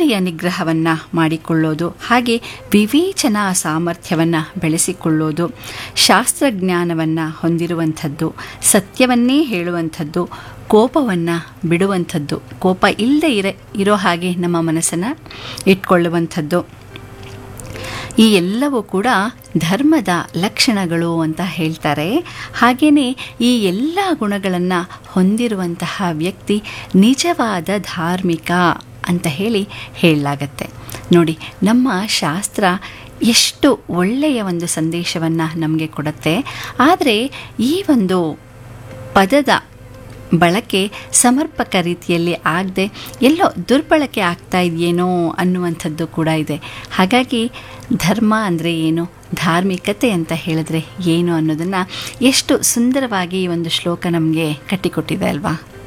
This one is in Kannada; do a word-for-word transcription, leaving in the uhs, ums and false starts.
ಇಂದ್ರಿಯ ನಿಗ್ರಹವನ್ನು ಮಾಡಿಕೊಳ್ಳೋದು, ಹಾಗೆ ವಿವೇಚನಾ ಸಾಮರ್ಥ್ಯವನ್ನು ಬೆಳೆಸಿಕೊಳ್ಳೋದು, ಶಾಸ್ತ್ರಜ್ಞಾನವನ್ನು ಹೊಂದಿರುವಂಥದ್ದು, ಸತ್ಯವನ್ನೇ ಹೇಳುವಂಥದ್ದು, ಕೋಪವನ್ನು ಬಿಡುವಂಥದ್ದು, ಕೋಪ ಇಲ್ಲದೆ ಇರ ಇರೋ ಹಾಗೆ ನಮ್ಮ ಮನಸ್ಸನ್ನು ಇಟ್ಕೊಳ್ಳುವಂಥದ್ದು. ಈ ಎಲ್ಲವೂ ಕೂಡ ಧರ್ಮದ ಲಕ್ಷಣಗಳು ಅಂತ ಹೇಳ್ತಾರೆ. ಹಾಗೆಯೇ ಈ ಎಲ್ಲ ಗುಣಗಳನ್ನು ಹೊಂದಿರುವಂತಹ ವ್ಯಕ್ತಿ ನಿಜವಾದ ಧಾರ್ಮಿಕ ಅಂತ ಹೇಳಿ ಹೇಳಲಾಗತ್ತೆ. ನೋಡಿ, ನಮ್ಮ ಶಾಸ್ತ್ರ ಎಷ್ಟು ಒಳ್ಳೆಯ ಒಂದು ಸಂದೇಶವನ್ನು ನಮಗೆ ಕೊಡುತ್ತೆ. ಆದರೆ ಈ ಒಂದು ಪದದ ಬಳಕೆ ಸಮರ್ಪಕ ರೀತಿಯಲ್ಲಿ ಆಗದೆ ಎಲ್ಲೋ ದುರ್ಬಳಕೆ ಆಗ್ತಾ ಇದೆಯೇನೋ ಅನ್ನುವಂಥದ್ದು ಕೂಡ ಇದೆ. ಹಾಗಾಗಿ ಧರ್ಮ ಅಂದರೆ ಏನು, ಧಾರ್ಮಿಕತೆ ಅಂತ ಹೇಳಿದ್ರೆ ಏನು ಅನ್ನೋದನ್ನು ಎಷ್ಟು ಸುಂದರವಾಗಿ ಈ ಒಂದು ಶ್ಲೋಕ ನಮಗೆ ಕಟ್ಟಿಕೊಟ್ಟಿದೆ ಅಲ್ವಾ.